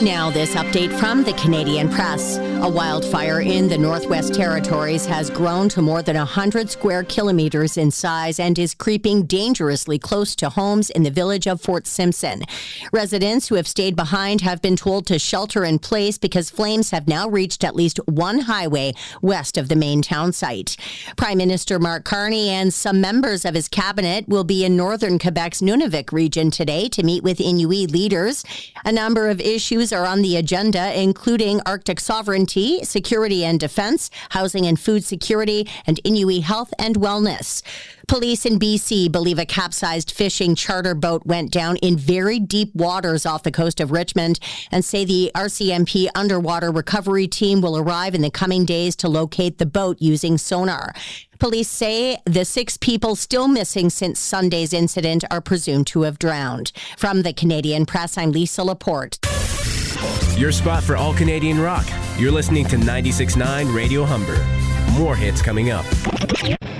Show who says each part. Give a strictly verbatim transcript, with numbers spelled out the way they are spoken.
Speaker 1: Now, this update from the Canadian Press. A wildfire in the Northwest Territories has grown to more than one hundred square kilometers in size and is creeping dangerously close to homes in the village of Fort Simpson. Residents who have stayed behind have been told to shelter in place because flames have now reached at least one highway west of the main town site. Prime Minister Mark Carney and some members of his cabinet will be in northern Quebec's Nunavik region today to meet with Inuit leaders. A number of issues are on the agenda, including Arctic sovereignty, security and defense, housing and food security, and Inuit health and wellness. Police in B C believe a capsized fishing charter boat went down in very deep waters off the coast of Richmond and say the R C M P underwater recovery team will arrive in the coming days to locate the boat using sonar. Police say the six people still missing since Sunday's incident are presumed to have drowned. From the Canadian Press, I'm Lisa Laporte.
Speaker 2: Your spot for all Canadian rock. You're listening to ninety-six point nine Radio Humber. More hits coming up.